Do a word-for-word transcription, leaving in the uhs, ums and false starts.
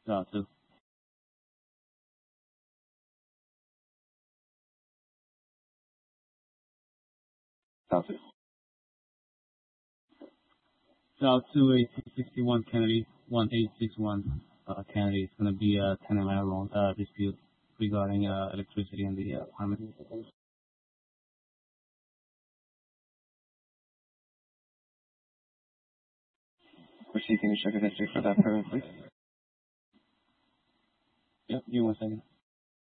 Route two. Route two. Route two eighteen sixty-one Kennedy, one eight six one uh, Kennedy. It's going to be a ten mile long uh, dispute regarding uh, electricity in the uh, apartment. We're seeking a check of history for that permit, please. Yep, give me one second.